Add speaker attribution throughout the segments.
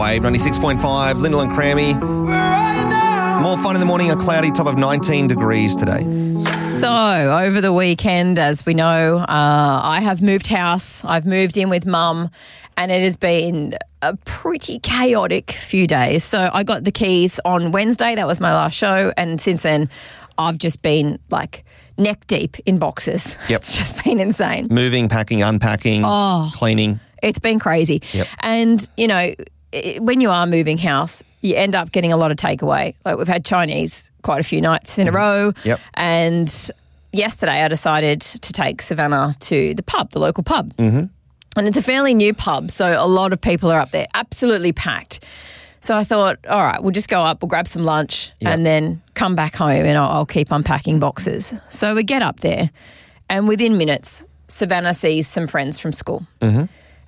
Speaker 1: Wave 96.5, Lyndall and Crammy. More fun in the morning, a cloudy top of 19 degrees today.
Speaker 2: So, over the weekend, as we know, I have moved house. I've moved in with Mum, and it has been a pretty chaotic few days. So, I got the keys on Wednesday. That was my last show. And since then, I've just been like neck deep in boxes.
Speaker 1: Yep.
Speaker 2: It's just been insane.
Speaker 1: Moving, packing, unpacking, cleaning.
Speaker 2: It's been crazy.
Speaker 1: Yep.
Speaker 2: And, you know, when you are moving house, you end up getting a lot of takeaway. Like we've had Chinese quite a few nights in a row.
Speaker 1: Yep.
Speaker 2: And yesterday I decided to take Savannah to the pub, the local pub. Mm-hmm. And it's a fairly new pub, so a lot of people are up there, absolutely packed. So I thought, all right, we'll just go up, we'll grab some lunch and then come back home and I'll keep unpacking boxes. So we get up there and within minutes, Savannah sees some friends from school. Mm-hmm.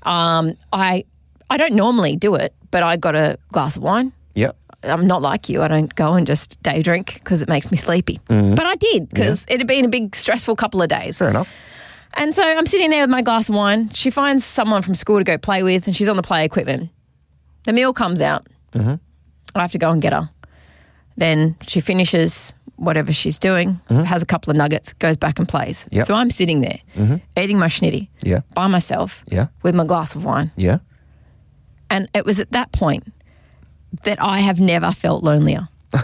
Speaker 2: I don't normally do it, but I got a glass of wine.
Speaker 1: Yep.
Speaker 2: I'm not like you. I don't go and just day drink because it makes me sleepy. Mm-hmm. But I did because it had been a big stressful couple of days.
Speaker 1: Fair enough.
Speaker 2: And so I'm sitting there with my glass of wine. She finds someone from school to go play with and she's on the play equipment. The meal comes out. Mm-hmm. I have to go and get her. Then she finishes whatever she's doing, has a couple of nuggets, goes back and plays.
Speaker 1: Yep.
Speaker 2: So I'm sitting there eating my schnitty by myself with my glass of wine.
Speaker 1: Yeah.
Speaker 2: And it was at that point that I have never felt lonelier.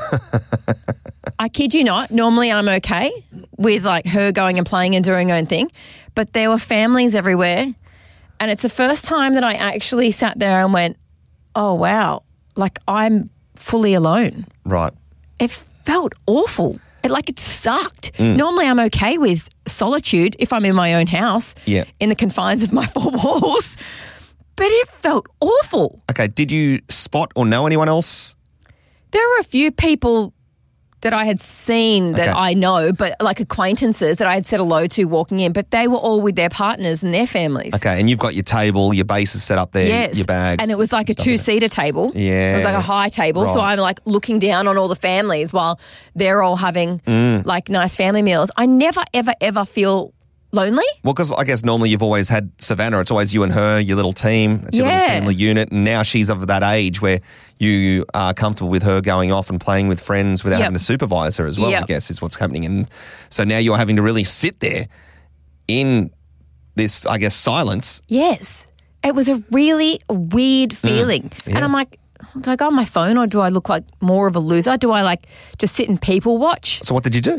Speaker 2: I kid you not. Normally I'm okay with like her going and playing and doing her own thing, but there were families everywhere. And it's the first time that I actually sat there and went, oh, wow, like I'm fully alone.
Speaker 1: Right.
Speaker 2: It felt awful. It sucked. Normally I'm okay with solitude if I'm in my own house in the confines of my four walls. But it felt awful.
Speaker 1: Okay, did you spot or know anyone else?
Speaker 2: There were a few people that I had seen that I know, but like acquaintances that I had said hello to walking in, but they were all with their partners and their families.
Speaker 1: Okay, and you've got your table, your bases set up there, your bags.
Speaker 2: And it was like a two-seater table.
Speaker 1: Yeah.
Speaker 2: It was like a high table. Right. So I'm like looking down on all the families while they're all having like nice family meals. I never, ever, ever feel lonely?
Speaker 1: Well, because I guess normally you've always had Savannah. It's always you and her, your little team, it's your little family unit. And now she's of that age where you are comfortable with her going off and playing with friends without having to supervise her as well, I guess is what's happening. And so now you're having to really sit there in this, I guess, silence.
Speaker 2: Yes. It was a really weird feeling. Yeah. And I'm like, do I go on my phone or do I look like more of a loser? Do I like just sit and people watch?
Speaker 1: So what did you do? You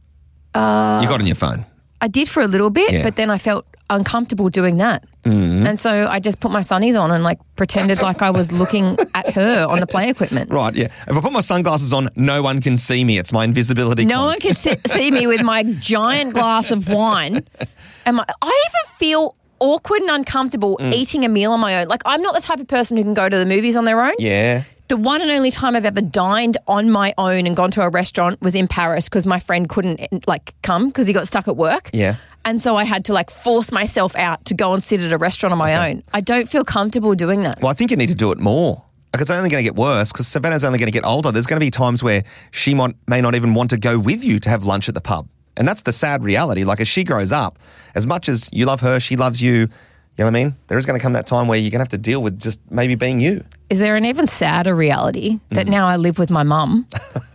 Speaker 1: got on your phone.
Speaker 2: I did for a little bit, but then I felt uncomfortable doing that. Mm-hmm. And so I just put my sunnies on and like pretended like I was looking at her on the play equipment.
Speaker 1: Right, yeah. If I put my sunglasses on, no one can see me. It's my invisibility.
Speaker 2: No one can see me with my giant glass of wine. And I even feel awkward and uncomfortable eating a meal on my own. Like I'm not the type of person who can go to the movies on their own.
Speaker 1: Yeah.
Speaker 2: The one and only time I've ever dined on my own and gone to a restaurant was in Paris because my friend couldn't like come because he got stuck at work.
Speaker 1: Yeah.
Speaker 2: And so I had to like force myself out to go and sit at a restaurant on my own. I don't feel comfortable doing that.
Speaker 1: Well, I think you need to do it more. Like it's only going to get worse because Savannah's only going to get older. There's going to be times where she may not even want to go with you to have lunch at the pub. And that's the sad reality. Like as she grows up, as much as you love her, she loves you. You know what I mean? There is going to come that time where you're going to have to deal with just maybe being you.
Speaker 2: Is there an even sadder reality that now I live with my mum?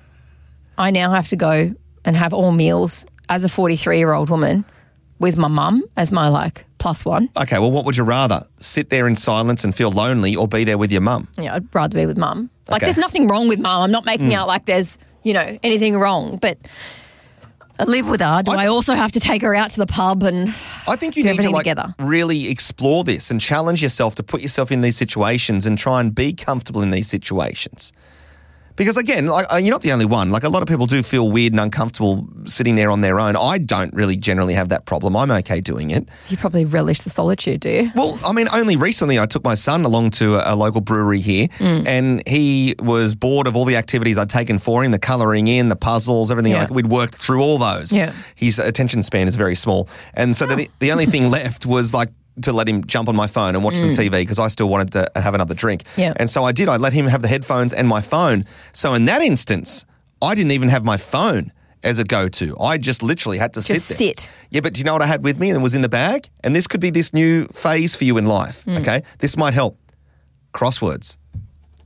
Speaker 2: I now have to go and have all meals as a 43-year-old woman with my mum as my like plus one.
Speaker 1: Okay, well, what would you rather? Sit there in silence and feel lonely or be there with your mum?
Speaker 2: Yeah, I'd rather be with mum. Like there's nothing wrong with mum. I'm not making out like there's, anything wrong, but I live with her. Do I also have to take her out to the pub and
Speaker 1: I think you need to really explore this and challenge yourself to put yourself in these situations and try and be comfortable in these situations. Because again, like you're not the only one. Like a lot of people do feel weird and uncomfortable sitting there on their own. I don't really generally have that problem. I'm okay doing it.
Speaker 2: You probably relish the solitude, do you?
Speaker 1: Well, I mean, only recently I took my son along to a local brewery here and he was bored of all the activities I'd taken for him, the colouring in, the puzzles, everything. Like we'd worked through all those. Yeah. His attention span is very small. And so the only thing left was like to let him jump on my phone and watch some TV because I still wanted to have another drink. Yeah. And so I did. I let him have the headphones and my phone. So in that instance, I didn't even have my phone as a go-to. I just literally had to sit there. Yeah, but do you know what I had with me and was in the bag? And this could be this new phase for you in life, okay? This might help. Crosswords.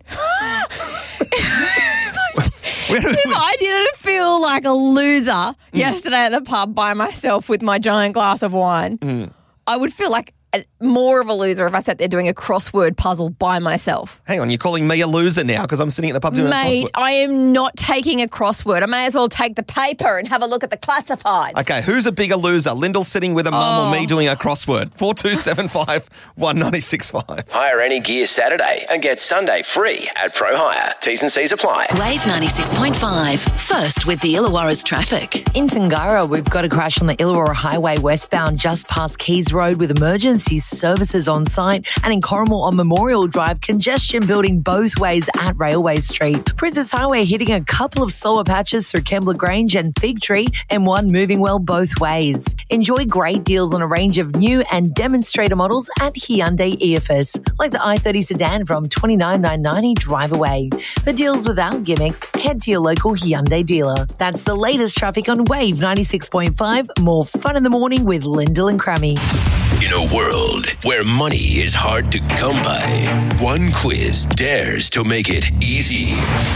Speaker 2: If I didn't feel like a loser yesterday at the pub by myself with my giant glass of wine, I would feel like more of a loser if I sat there doing a crossword puzzle by myself.
Speaker 1: Hang on, you're calling me a loser now because I'm sitting at the pub doing a crossword?
Speaker 2: Mate, I am not taking a crossword. I may as well take the paper and have a look at the classifieds.
Speaker 1: Okay, who's a bigger loser? Lyndall sitting with a mum or me doing a crossword? 4275 1965.
Speaker 3: Hire any gear Saturday and get Sunday free at Pro Hire. T's and C's apply.
Speaker 4: Wave 96.5. First with the Illawarra's traffic.
Speaker 5: In Tungara, we've got a crash on the Illawarra Highway westbound just past Keys Road with emergency services on site, and in Corrimal on Memorial Drive, congestion building both ways at Railway Street. Princess Highway hitting a couple of slower patches through Kembla Grange and Fig Tree, M1 moving well both ways. Enjoy great deals on a range of new and demonstrator models at Hyundai EFS, like the i30 sedan from $29,990 drive away. For deals without gimmicks, head to your local Hyundai dealer. That's the latest traffic on Wave 96.5. More fun in the morning with Lyndall and Crammy.
Speaker 3: In a world where money is hard to come by, one quiz dares to make it easy.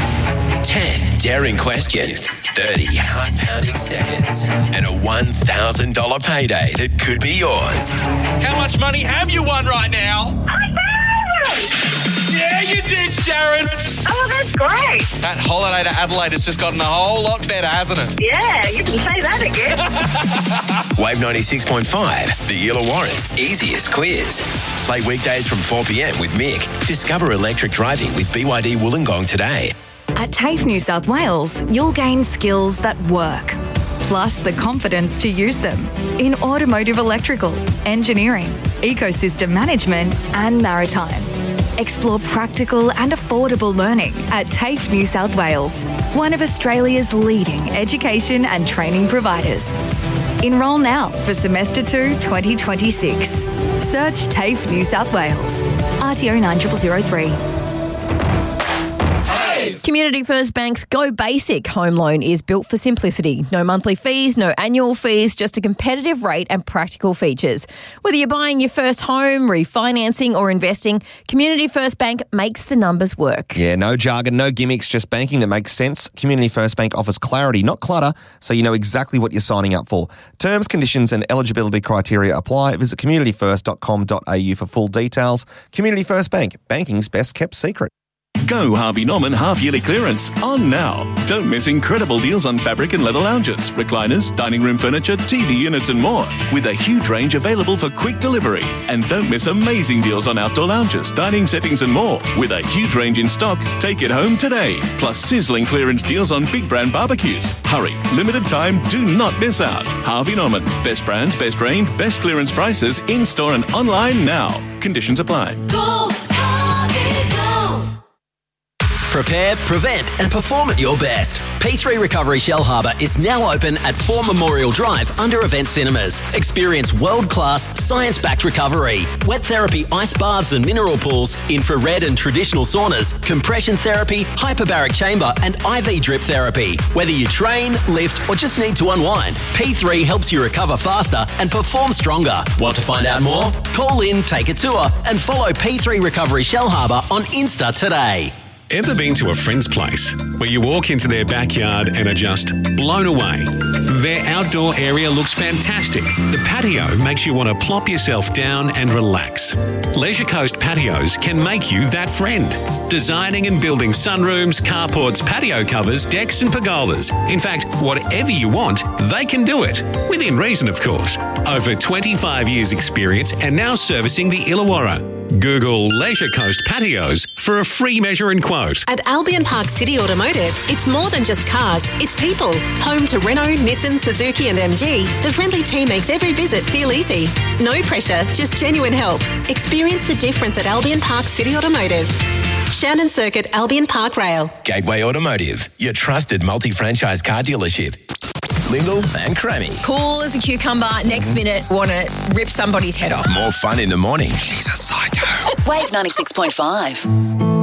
Speaker 3: 10 daring questions, 30 heart-pounding seconds, and a $1,000 payday that could be yours.
Speaker 6: How much money have you won right now? Yeah, you did, Sharon.
Speaker 7: Oh, that's great.
Speaker 6: That holiday to Adelaide has just gotten a whole lot better, hasn't it?
Speaker 7: Yeah, you can say that again.
Speaker 3: Wave 96.5, the Illawarra's easiest quiz. Play weekdays from 4 p.m. with Mick. Discover electric driving with BYD Wollongong today.
Speaker 8: At TAFE New South Wales, you'll gain skills that work, plus the confidence to use them in automotive electrical, engineering, ecosystem management and maritime. Explore practical and affordable learning at TAFE New South Wales, one of Australia's leading education and training providers. Enrol now for Semester 2 2026. Search TAFE New South Wales. RTO 9003.
Speaker 2: Community First Bank's Go Basic home loan is built for simplicity. No monthly fees, no annual fees, just a competitive rate and practical features. Whether you're buying your first home, refinancing or investing, Community First Bank makes the numbers work.
Speaker 1: Yeah, no jargon, no gimmicks, just banking that makes sense. Community First Bank offers clarity, not clutter, so you know exactly what you're signing up for. Terms, conditions and eligibility criteria apply. Visit communityfirst.com.au for full details. Community First Bank, banking's best kept secret.
Speaker 9: Go Harvey Norman half-yearly clearance on now. Don't miss incredible deals on fabric and leather lounges, recliners, dining room furniture, TV units and more, with a huge range available for quick delivery. And don't miss amazing deals on outdoor lounges, dining settings and more, with a huge range in stock. Take it home today. Plus sizzling clearance deals on big brand barbecues. Hurry, limited time, do not miss out. Harvey Norman, best brands, best range, best clearance prices, in-store and online now. Conditions apply.
Speaker 4: Go Harvey, go!
Speaker 10: Prepare, prevent and perform at your best. P3 Recovery Shellharbour is now open at 4 Memorial Drive under Event Cinemas. Experience world-class, science-backed recovery. Wet therapy, ice baths and mineral pools, infrared and traditional saunas, compression therapy, hyperbaric chamber and IV drip therapy. Whether you train, lift or just need to unwind, P3 helps you recover faster and perform stronger. Want to find out more? Call in, take a tour and follow P3 Recovery Shellharbour on Insta today.
Speaker 11: Ever been to a friend's place where you walk into their backyard and are just blown away? Their outdoor area looks fantastic. The patio makes you want to plop yourself down and relax. Leisure Coast Patios can make you that friend. Designing and building sunrooms, carports, patio covers, decks and pergolas. In fact, whatever you want, they can do it. Within reason, of course. Over 25 years experience and now servicing the Illawarra. Google Leisure Coast Patios for a free measure and quote.
Speaker 12: At Albion Park City Automotive, it's more than just cars, it's people. Home to Renault, Nissan, Suzuki and MG, the friendly team makes every visit feel easy. No pressure, just genuine help. Experience the difference at Albion Park City Automotive. Shannon Circuit, Albion Park Rail.
Speaker 3: Gateway Automotive, your trusted multi-franchise car dealership. Lyndall and Crammy.
Speaker 2: Cool as a cucumber. Next minute, want to rip somebody's head off.
Speaker 3: More fun in the morning.
Speaker 1: She's a psycho.
Speaker 4: Wave 96.5.